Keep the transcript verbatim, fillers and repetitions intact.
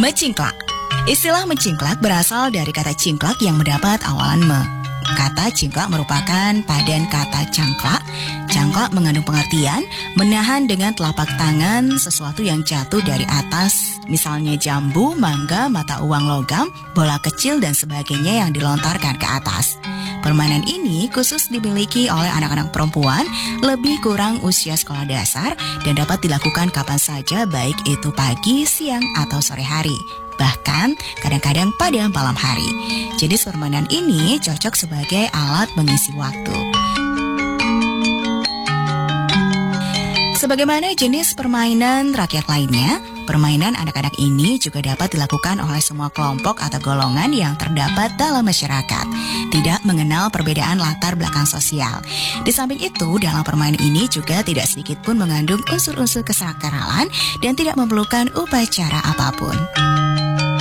Mecingklak. Istilah mencingklak berasal dari kata cingklak yang mendapat awalan me. Kata cingklak merupakan padan kata cangklak. Cangklak mengandung pengertian menahan dengan telapak tangan sesuatu yang jatuh dari atas, misalnya jambu, mangga, mata uang logam, bola kecil dan sebagainya yang dilontarkan ke atas. Permainan ini khusus dimiliki oleh anak-anak perempuan lebih kurang usia sekolah dasar dan dapat dilakukan kapan saja, baik itu pagi, siang, atau sore hari. Bahkan kadang-kadang pada malam hari. Jenis permainan ini cocok sebagai alat mengisi waktu. Sebagaimana jenis permainan rakyat lainnya, permainan anak-anak ini juga dapat dilakukan oleh semua kelompok atau golongan yang terdapat dalam masyarakat, tidak mengenal perbedaan latar belakang sosial. Di samping itu, dalam permainan ini juga tidak sedikit pun mengandung unsur-unsur kesakralan dan tidak memerlukan upacara apapun.